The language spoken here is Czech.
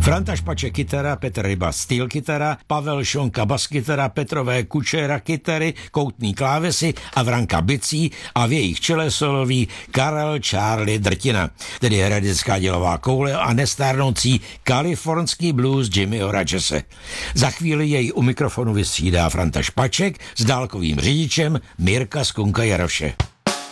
Franta Špaček kytara, Petr Ryba steel kytara, Pavel Šonka bas kytara, Petrové Kučera kytary, koutný klávesy a Vranka bicí a v jejich čele solový Karel Charlie Drtina, tedy heredecká dělová koule a nestárnoucí kalifornský blues Jimmyho Rogese. Za chvíli jej u mikrofonu vystřídá Franta Špaček s dálkovým řidičem Mirka Skunka Jaroše.